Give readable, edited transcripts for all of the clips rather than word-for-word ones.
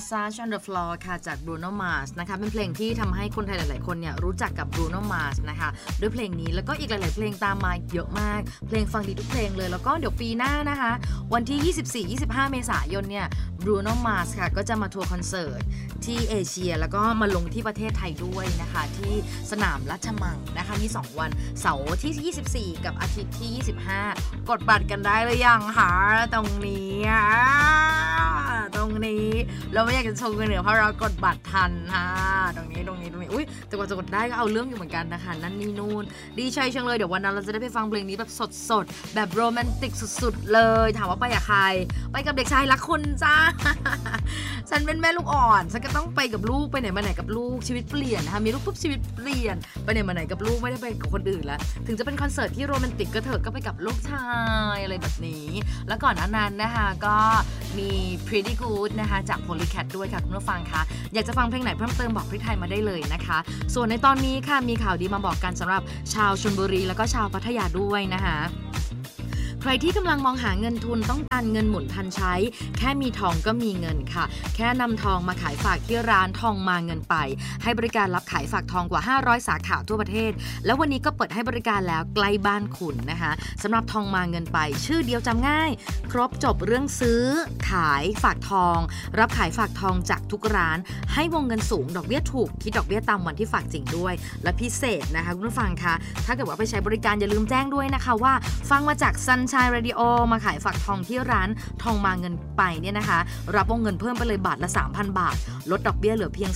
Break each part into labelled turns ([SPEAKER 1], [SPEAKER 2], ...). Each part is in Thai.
[SPEAKER 1] Massage on the Floor ค่ะจาก Bruno Mars นะคะเป็นเพลงที่ทำให้คนไทยหลายๆคนเนี่ยรู้จักกับ Bruno Mars นะคะด้วยเพลงนี้แล้วก็อีกหลายๆเพลงตามมาเยอะมากเพลงฟังดีทุกเพลงเลยแล้วก็เดี๋ยวปีหน้านะคะวันที่ 24-25 เมษายนเนี่ย Bruno Mars ค่ะก็จะมาทัวร์คอนเสิร์ตที่เอเชียแล้วก็มาลงที่ประเทศไทยด้วยนะคะที่สนามราชมังนะคะมี2วันเสาร์ที่24กับอาทิตย์ที่25กดบัตรกันได้หรือยังคะตรงนี้เราไม่อยากจะชมกันเหนือเพราะเรากดบัตรทันค่ะตรงนี้อุ้ยแต่กว่าจะกดได้ก็เอาเรื่องอยู่เหมือนกันนะคะนั่นนี่นู่นดีใจจังเลยเดี๋ยววันนั้นเราจะได้ไปฟังเพลงนี้แบบสดๆแบบโรแมนติกสุดๆเลยถามว่าไปกับใครไปกับเด็กชายรักคุณจ้า ฉันเป็นแม่ลูกอ่อนฉันก็ต้องไปกับลูกไปไหนมาไหนกับลูกชีวิตเปลี่ยนนะคะมีลูกปุ๊บชีวิตเปลี่ยนไปไหนมาไหนกับลูกไม่ได้ไปกับคนอื่นแล้วถึงจะเป็นคอนเสิร์ตที่โรแมนติกก็เถอะก็ไปกับลูกชายอะไรแบบนี้แล้วก่อนนั้นนะคะก็มี Pretty Good นะคะจาก Polycat ด้วยค่ะคุณผู้ฟังคะอยากจะฟังเพลงไหนเพิ่มเติมบอกพี่ไทยมาได้เลยนะคะส่วนในตอนนี้ค่ะมีข่าวดีมาบอกกันสำหรับชาวชลบุรีแล้วก็ชาวพัทยาด้วยนะคะใครที่กำลังมองหาเงินทุนต้องการเงินหมุนทันใช้แค่มีทองก็มีเงินค่ะแค่นำทองมาขายฝากที่ร้านทองมาเงินไปให้บริการรับขายฝากทองกว่า500สาขาทั่วประเทศแล้ววันนี้ก็เปิดให้บริการแล้วใกล้บ้านคุณนะคะสำหรับทองมาเงินไปชื่อเดียวจำง่ายครบจบเรื่องซื้อขายฝากทองรับขายฝากทองจากทุกร้านให้วงเงินสูงดอกเบี้ยถูกคิดดอกเบี้ยตามวันที่ฝากจริงด้วยและพิเศษนะคะคุณผู้ฟังคะถ้าเกิดว่าไปใช้บริการอย่าลืมแจ้งด้วยนะคะว่าฟังมาจากSunshine Radio มาขายฝากทองที่ร้านทองมาเงินไปเนี่ยนะคะรับวงเงินเพิ่มไปเลยบาทละ 3,000 บาทลดดอกเบี้ยเหลือเพียง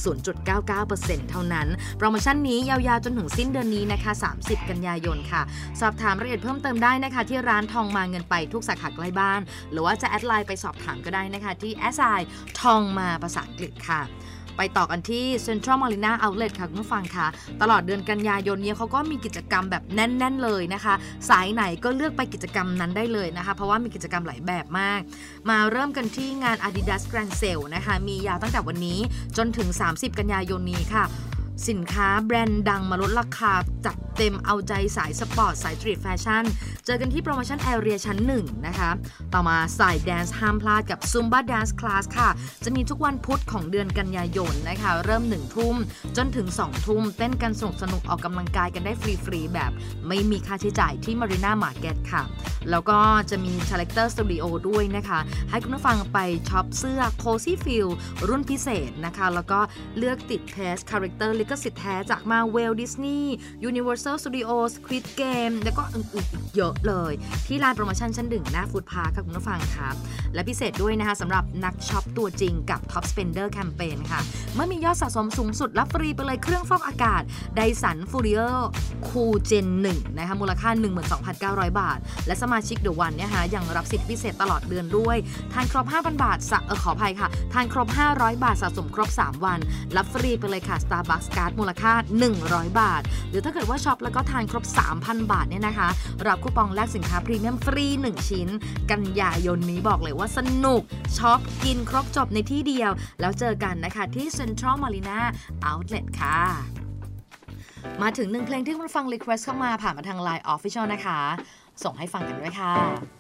[SPEAKER 1] 0.99% เท่านั้นโปรโมชั่นนี้ยาวๆจนถึงสิ้นเดือนนี้นะคะ30 กันยายนค่ะสอบถามรายละเอียดเพิ่มเติมได้นะคะที่ร้านทองมาเงินไปทุกสาขาใกล้บ้านหรือว่าจะแอดไลน์ไปสอบถามก็ได้นะคะที่ @ทองมาภาษาอังกฤษค่ะไปต่อกันที่ Central Marina Outlet ค่ะคุณผู้ฟังค่ะตลอดเดือนกันยายนนี้เขาก็มีกิจกรรมแบบแน่นๆเลยนะคะสายไหนก็เลือกไปกิจกรรมนั้นได้เลยนะคะเพราะว่ามีกิจกรรมหลายแบบมากมาเริ่มกันที่งาน Adidas Grand Sale นะคะมียาวตั้งแต่วันนี้จนถึง30 กันยายนนี้ค่ะสินค้าแบรนด์ดังมาลดราคาจัดเต็มเอาใจสายสปอร์ตสายสตรีทแฟชั่นเจอกันที่โปรโมชั่นแอเรียชั้น1นะคะต่อมาสายแดนซ์ห้ามพลาดกับ Zumba Dance Class ค่ะจะมีทุกวันพุธของเดือนกันยายนนะคะเริ่ม 1 ทุ่มจนถึง 2 ทุ่มเต้นกันสนุกออกกำลังกายกันได้ฟรีๆแบบไม่มีค่าใช้จ่ายที่ Marina Market ค่ะแล้วก็จะมี Selector Studio ด้วยนะคะให้คุณผู้ฟังไปช็อปเสื้อ Cozy Feel รุ่นพิเศษนะคะแล้วก็เลือกติดเพจ Characterลิขสิทธิ์แท้จาก Marvel Disney Universal Studios Squid Game แล้วก็อื่นๆอีกเยอะเลยที่ลานโปรโมชั่นชั้น1หน้าฟู้ดพาร์คค่ะคุณผู้ฟังค่ะและพิเศษด้วยนะคะสำหรับนักช็อปตัวจริงกับ Top Spender Campaign ค่ะเมื่อมียอดสะสมสูงสุดรับฟรีไปเลยเครื่องฟอกอากาศ Dyson Fourier Cool Gen 1นะคะมูลค่า 12,900 บาทและสมาชิก The One เนี่ยค่ะยังรับสิทธิพิเศษตลอดเดือนด้วยทานครบ 5,000 บาทขออภัยค่ะทานครบ500 บาทสะสมครบ3วันรับฟรีไปเลยค่ะ Starbucks Card มูลค่า100 บาทหรือถ้าเกิดว่าช็อปแล้วก็ทานครบ 3,000 บาทเนี่ยนะคะรับคูปองแลกสินค้าพรีเมียมฟรี1ชิ้นกันยายนนี้บอกเลยว่าสนุกช็อปกินครบจบในที่เดียวแล้วเจอกันนะคะที่ Central Marina Outlet ค่ะมาถึง1เพลงที่คุณฟัง request เข้ามาผ่านมาทาง Line Official นะคะส่งให้ฟังกันด้วยค่ะ